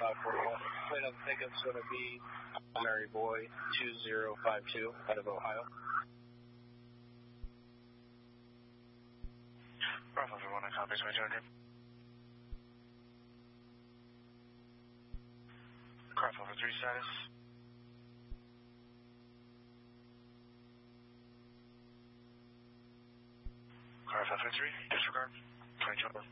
for you. Plate on the pickup's going to be Mary Boy 2052 out of Ohio. Bravo, everyone, I copy, 2200. Car 503 status. Car 503, disregard, 22.